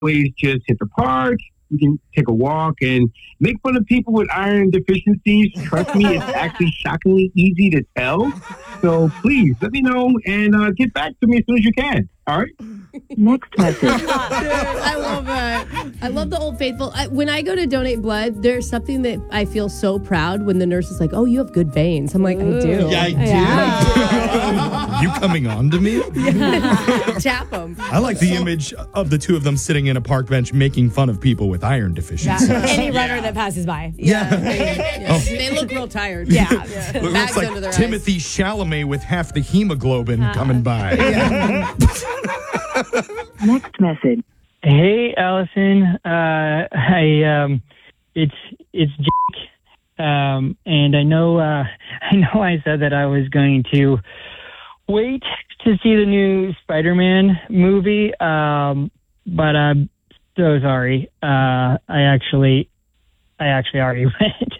always just hit the park. We can take a walk and make fun of people with iron deficiencies. Trust me, it's actually shockingly easy to tell. So please let me know and get back to me as soon as you can. All right? Next message. I love that. I love the Old Faithful. When I go to donate blood, there's something that I feel so proud when the nurse is like, "Oh, you have good veins." I'm like, "I do." Yeah, I do. You coming on to me? Tap them. I like the image of the two of them sitting in a park bench making fun of people with iron deficiencies. Any runner that passes by. They look real tired. Yeah. It looks like Timothy Chalamet with half the hemoglobin coming by. Next message. Hey, Allison. It's Jake. And I know I said that I was going to wait to see the new Spider-Man movie. But I'm so sorry. I actually already went.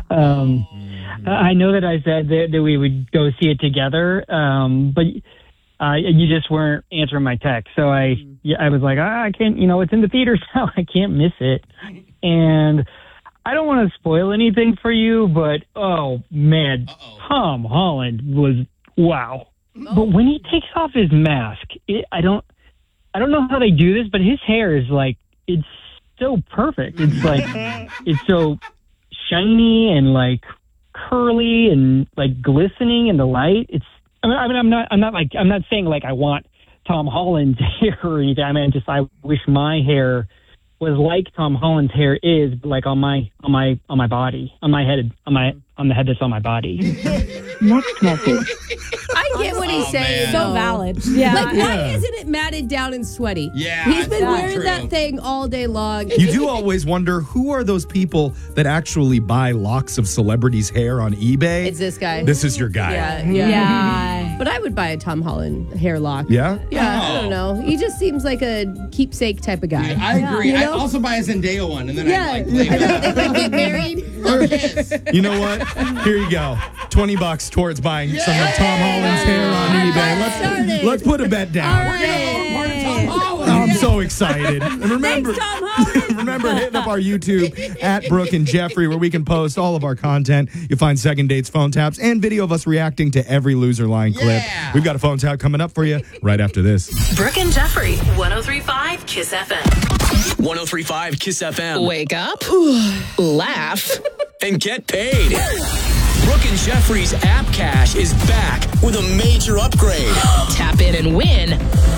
I know that I said that we would go see it together. But you just weren't answering my text. So I was like, I can't, it's in the theaters now. I can't miss it. And I don't want to spoil anything for you, but oh man, Tom Holland was wow. But when he takes off his mask, I don't know how they do this, but his hair is like, it's so perfect. It's like, it's so shiny and like curly and like glistening in the light. I'm not saying like I want Tom Holland's hair or anything. I mean, I wish my hair was like Tom Holland's hair is, but like on my body, on my head, on the head that's on my body. Next message. I get what he's saying. So valid. Yeah. Like, why isn't it matted down and sweaty? Yeah. He's been wearing true. that thing all day long. You do always wonder, who are those people that actually buy locks of celebrities' hair on eBay? It's this guy. This is your guy. Yeah. But I would buy a Tom Holland hair lock. Yeah? Yeah, I don't know. He just seems like a keepsake type of guy. Yeah, I agree. You I know? also buy a Zendaya one, and then I Get married. You know what? Here you go. $20 towards buying some of Tom Holland's hair on eBay. Let's put a bet down. I'm so excited. And remember, hitting up our YouTube at Brooke and Jeffrey, where we can post all of our content. You'll find second dates, phone taps, and video of us reacting to every loser line clip. We've got a phone tap coming up for you right after this. Brooke and Jeffrey, 103.5 KISS FM. 103.5 KISS FM. Wake up, laugh, and get paid. Brooke and Jeffrey's app cash is back with a major upgrade. Tap in and win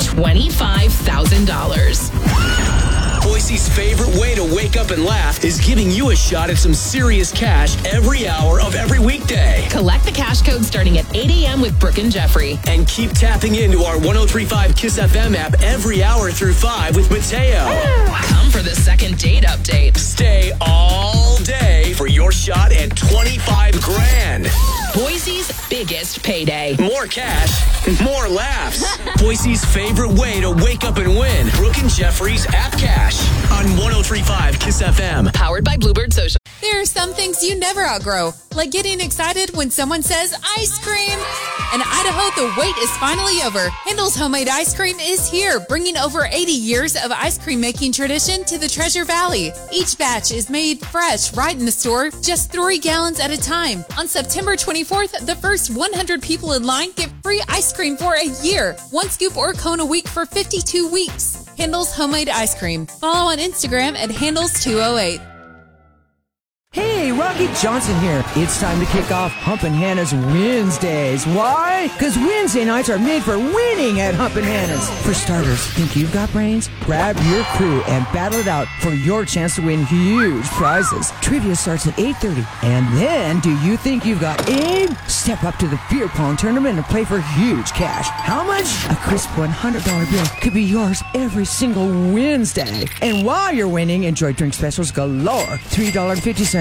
$25,000. Boise's favorite way to wake up and laugh is giving you a shot at some serious cash every hour of every weekday. Collect the cash code starting at 8 a.m. with Brooke and Jeffrey. And keep tapping into our 103.5 KISS FM app every hour through 5 with Mateo. Come for the second date update. Stay all day for your shot at 25 grand. Boise's biggest payday. More cash, more laughs. Boise's favorite way to wake up and win. Brooke and Jeffrey's app cash on 103.5 KISS FM. Powered by Bluebird Social. There are some things you never outgrow, like getting excited when someone says ice cream. In Idaho, the wait is finally over. Handel's Homemade Ice Cream is here, bringing over 80 years of ice cream making tradition to the Treasure Valley. Each batch is made fresh right in the store, just 3 gallons at a time. On September 24th, the first 100 people in line get free ice cream for a year. 1 scoop or cone a week for 52 weeks. Handel's Homemade Ice Cream. Follow on Instagram at Handles208. Hey, Rocky Johnson here. It's time to kick off Humpin' Hannah's Wednesdays. Why? Because Wednesday nights are made for winning at Humpin' Hannah's. For starters, think you've got brains? Grab your crew and battle it out for your chance to win huge prizes. Trivia starts at 8:30. And then, do you think you've got aim? Step up to the beer pong tournament and play for huge cash. How much? A crisp $100 bill could be yours every single Wednesday. And while you're winning, enjoy drink specials galore. $3.50 well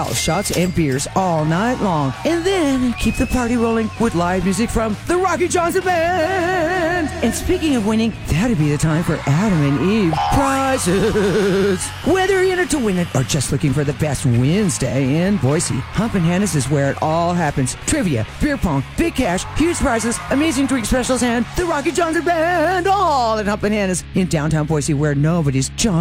bottles, shots, and beers all night long. And then keep the party rolling with live music from the Rocky Johnson Band. And speaking of winning, that'd be the time for Adam and Eve prizes. Whether you're in it to win it or just looking for the best Wednesday in Boise, Humpin' Hannah's is where it all happens. Trivia, beer pong, big cash, huge prizes, amazing drink specials, and the Rocky Johnson Band, all at Humpin' Hannah's in downtown Boise, where nobody's John